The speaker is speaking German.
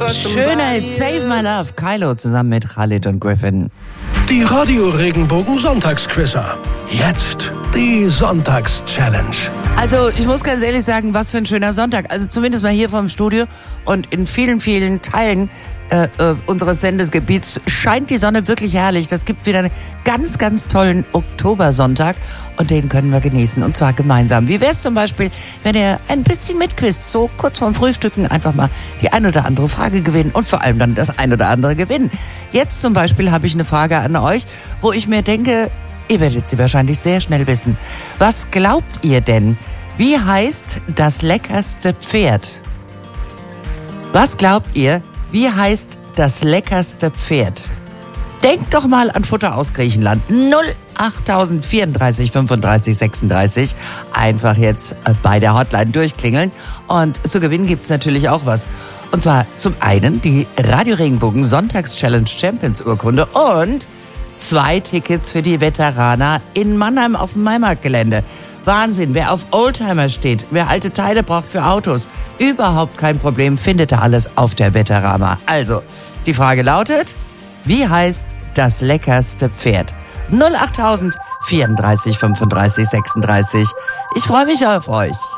Schöner Hit, Save My Love. Kylo zusammen mit Khalid und Griffin. Die Radio Regenbogen Sonntagsquizzer. Jetzt die Sonntags-Challenge. Also ich muss ganz ehrlich sagen, was für ein schöner Sonntag. Also zumindest mal hier vom Studio und in vielen, vielen Teilen unseres Sendesgebiets scheint die Sonne wirklich herrlich. Das gibt wieder einen ganz, ganz tollen Oktobersonntag und den können wir genießen und zwar gemeinsam. Wie wäre es zum Beispiel, wenn ihr ein bisschen mitquizt, so kurz vorm Frühstücken einfach mal die ein oder andere Frage gewinnen und vor allem dann das ein oder andere gewinnen. Jetzt zum Beispiel habe ich eine Frage an euch, wo ich mir denke, ihr werdet sie wahrscheinlich sehr schnell wissen. Was glaubt ihr denn? Wie heißt das leckerste Pferd? Was glaubt ihr? Wie heißt das leckerste Pferd? Denkt doch mal an Futter aus Griechenland. 08034 35 36. Einfach jetzt bei der Hotline durchklingeln. Und zu gewinnen gibt es natürlich auch was. Und zwar zum einen die Radio Regenbogen Sonntags-Challenge Champions Urkunde und 2 Tickets für die Veteraner in Mannheim auf dem Maimarktgelände. Wahnsinn, wer auf Oldtimer steht, wer alte Teile braucht für Autos, überhaupt kein Problem, findet er alles auf der Veterama. Also, die Frage lautet, wie heißt das leckerste Pferd? 08000 34 35 36. Ich freue mich auf euch.